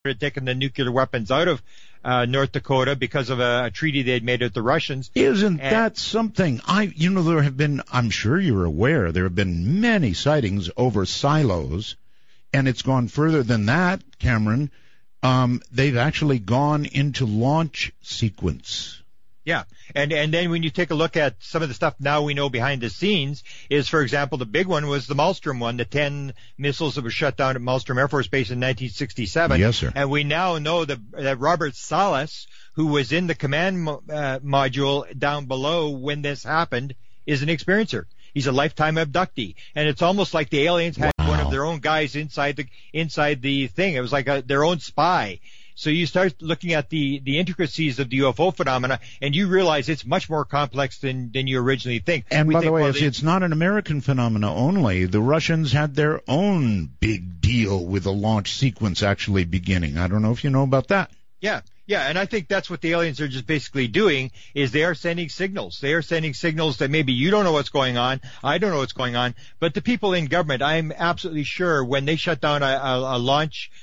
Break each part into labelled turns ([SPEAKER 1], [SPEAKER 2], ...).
[SPEAKER 1] had taken the nuclear weapons out of North Dakota because of a treaty they had made with the Russians.
[SPEAKER 2] Isn't that something? There have been, I'm sure you're aware, there have been many sightings over silos, and it's gone further than that, Cameron. They've actually gone into launch sequence.
[SPEAKER 1] Yeah, and then when you take a look at some of the stuff now we know behind the scenes is, for example, the big one was the Malmstrom one, the 10 missiles that were shut down at Malmstrom Air Force Base in 1967.
[SPEAKER 2] Yes, sir.
[SPEAKER 1] And we now know that Robert Salas, who was in the command module down below when this happened, is an experiencer. He's a lifetime abductee, and it's almost like the aliens had one of their own guys inside the thing. It was like their own spy. So you start looking at the intricacies of the UFO phenomena, and you realize it's much more complex than you originally think.
[SPEAKER 2] And by the way, it's not an American phenomena only. The Russians had their own big deal with the launch sequence actually beginning. I don't know if you know about that.
[SPEAKER 1] Yeah, and I think that's what the aliens are just basically doing, is they are sending signals. They are sending signals that maybe you don't know what's going on, I don't know what's going on, but the people in government, I'm absolutely sure when they shut down a launch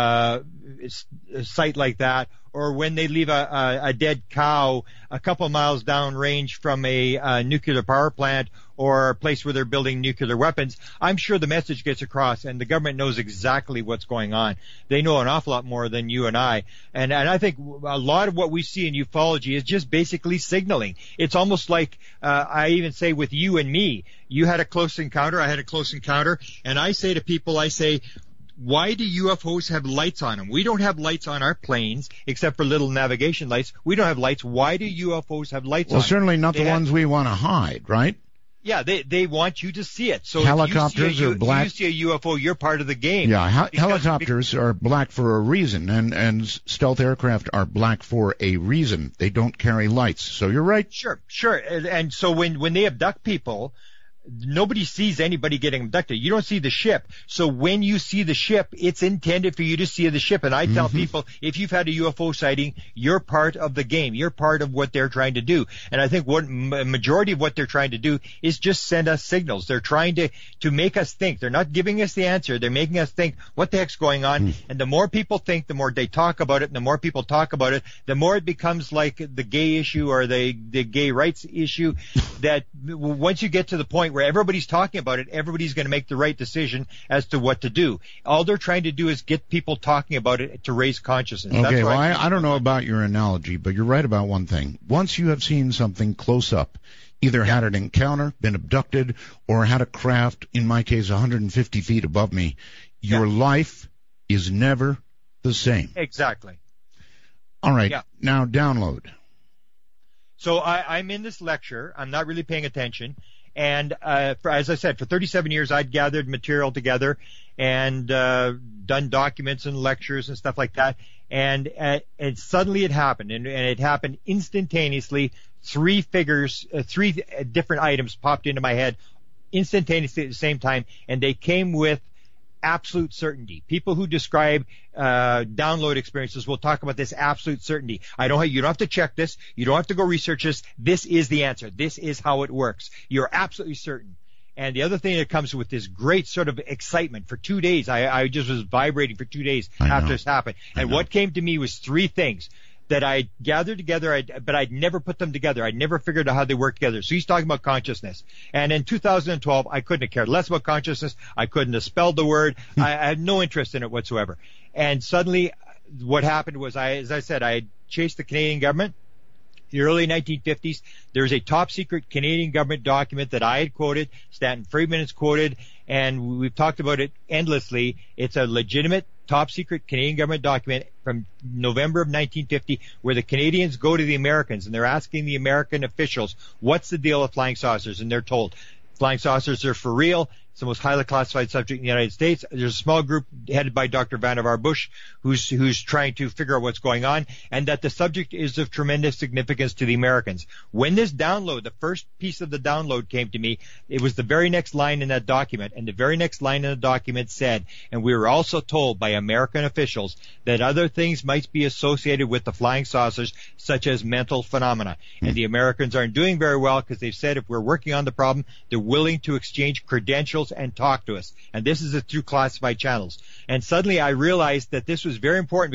[SPEAKER 1] site like that, or when they leave a dead cow a couple miles downrange from a nuclear power plant or a place where they're building nuclear weapons, I'm sure the message gets across, and the government knows exactly what's going on. They know an awful lot more than you and I. And I think a lot of what we see in ufology is just basically signaling. It's almost like, I even say with you and me, you had a close encounter, I had a close encounter, and I say to people, why do UFOs have lights on them? We don't have lights on our planes, except for little navigation lights. We don't have lights. Why do UFOs have lights on them?
[SPEAKER 2] Well, certainly not the ones we want to hide, right?
[SPEAKER 1] Yeah, they want you to see it. So
[SPEAKER 2] helicopters are black.
[SPEAKER 1] If you see a UFO, you're part of the game.
[SPEAKER 2] Yeah, helicopters are black for a reason, and stealth aircraft are black for a reason. They don't carry lights. So you're right.
[SPEAKER 1] Sure. And so when they abduct people, nobody sees anybody getting abducted. You don't see the ship. So when you see the ship, it's intended for you to see the ship. And I tell people, if you've had a UFO sighting, you're part of the game. You're part of what they're trying to do. And I think what majority of what they're trying to do is just send us signals. They're trying to make us think. They're not giving us the answer. They're making us think, what the heck's going on? And the more people think, the more they talk about it. And the more people talk about it, the more it becomes like the gay issue or the gay rights issue, that once you get to the point where everybody's talking about it, everybody's going to make the right decision as to what to do. All they're trying to do is get people talking about it to raise consciousness.
[SPEAKER 2] Okay, well, I don't know about your analogy, but you're right about one thing. Once you have seen something close up, either had an encounter, been abducted, or had a craft, in my case 150 feet above me, your life is never the same.
[SPEAKER 1] Exactly.
[SPEAKER 2] All right, now download.
[SPEAKER 1] So I'm in this lecture. I'm not really paying attention. And as I said, for 37 years, I'd gathered material together and done documents and lectures and stuff like that. And suddenly it happened, and it happened instantaneously. Three different items popped into my head instantaneously at the same time, and they came with absolute certainty. People who describe download experiences will talk about this absolute certainty. You don't have to check this. You don't have to go research this. This is the answer. This is how it works. You're absolutely certain. And the other thing that comes with this great sort of excitement for 2 days, I just was vibrating for 2 days after this happened. And what came to me was three things that I gathered together, but I'd never put them together. I'd never figured out how they work together. So he's talking about consciousness. And in 2012, I couldn't have cared less about consciousness. I couldn't have spelled the word. I had no interest in it whatsoever. And suddenly what happened was, as I said, I had chased the Canadian government. The early 1950s, there's a top secret Canadian government document that I had quoted, Stanton Friedman has quoted, and we've talked about it endlessly. It's a legitimate top secret Canadian government document from November of 1950 where the Canadians go to the Americans and they're asking the American officials, what's the deal with flying saucers? And they're told, flying saucers are for real. It's the most highly classified subject in the United States. There's a small group headed by Dr. Vannevar Bush who's trying to figure out what's going on, and that the subject is of tremendous significance to the Americans. When this download, the first piece of the download came to me, it was the very next line in that document, and the very next line in the document said, and we were also told by American officials that other things might be associated with the flying saucers, such as mental phenomena. And the Americans aren't doing very well because they've said if we're working on the problem, they're willing to exchange credentials channels and talk to us. And this is through classified channels. And suddenly I realized that this was very important